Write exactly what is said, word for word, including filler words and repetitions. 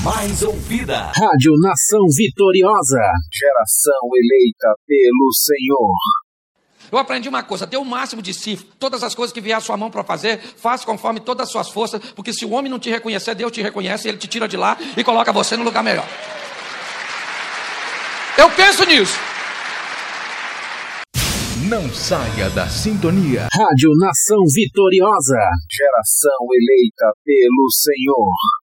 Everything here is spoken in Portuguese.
mais ouvida. Rádio Nação Vitoriosa. Geração eleita pelo Senhor. Eu aprendi uma coisa, dê o máximo de si, todas as coisas que vier à sua mão para fazer, faça conforme todas as suas forças, porque se o homem não te reconhecer, Deus te reconhece, ele te tira de lá e coloca você no lugar melhor. Eu penso nisso. Não saia da sintonia. Rádio Nação Vitoriosa. Geração eleita pelo Senhor.